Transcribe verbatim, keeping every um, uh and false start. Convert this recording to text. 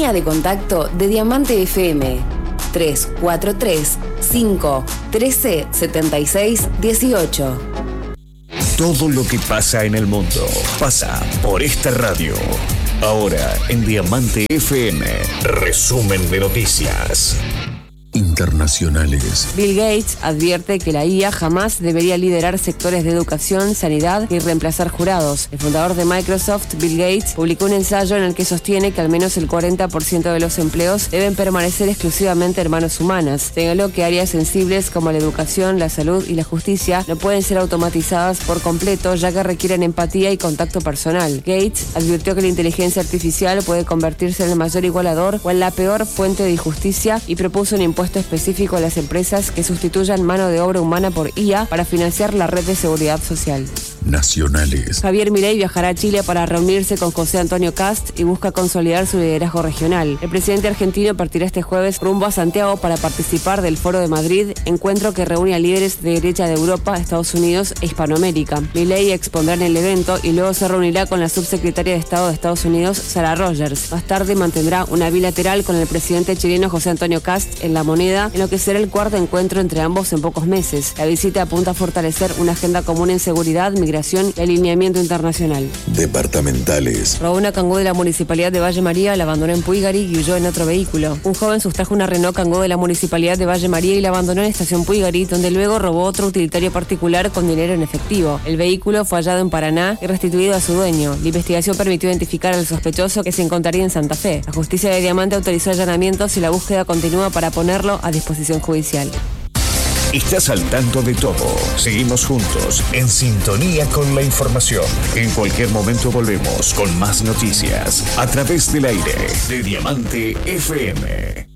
Línea de contacto de Diamante F M. tres cuatro tres, cinco, uno tres, siete seis, uno ocho. Todo lo que pasa en el mundo pasa por esta radio. Ahora en Diamante F M, resumen de noticias internacionales. Bill Gates advierte que la I A jamás debería liderar sectores de educación, sanidad ni reemplazar jurados. El fundador de Microsoft, Bill Gates, publicó un ensayo en el que sostiene que al menos el cuarenta por ciento de los empleos deben permanecer exclusivamente en manos humanas. Señaló que áreas sensibles como la educación, la salud y la justicia no pueden ser automatizadas por completo, ya que requieren empatía y contacto personal. Gates advirtió que la inteligencia artificial puede convertirse en el mayor igualador o en la peor fuente de injusticia y propuso un impuesto específico a las empresas que sustituyan mano de obra humana por I A para financiar la red de seguridad social. Nacionales. Javier Milei viajará a Chile para reunirse con José Antonio Kast y busca consolidar su liderazgo regional. El presidente argentino partirá este jueves rumbo a Santiago para participar del Foro de Madrid, encuentro que reúne a líderes de derecha de Europa, Estados Unidos e Hispanoamérica. Milei expondrá en el evento y luego se reunirá con la subsecretaria de Estado de Estados Unidos, Sarah Rogers. Más tarde mantendrá una bilateral con el presidente chileno José Antonio Kast en La Moneda, en lo que será el cuarto encuentro entre ambos en pocos meses. La visita apunta a fortalecer una agenda común en seguridad, migración y alineamiento internacional. Departamentales. Robó una Kangoo de la Municipalidad de Valle María, la abandonó en Puigari y huyó en otro vehículo. Un joven sustrajo una Renault Kangoo de la Municipalidad de Valle María y la abandonó en estación Puigari, donde luego robó otro utilitario particular con dinero en efectivo. El vehículo fue hallado en Paraná y restituido a su dueño. La investigación permitió identificar al sospechoso, que se encontraría en Santa Fe. La justicia de Diamante autorizó allanamientos y la búsqueda continúa para ponerlo a disposición judicial. Estás al tanto de todo. Seguimos juntos, en sintonía con la información. En cualquier momento volvemos con más noticias a través del aire de Diamante F M.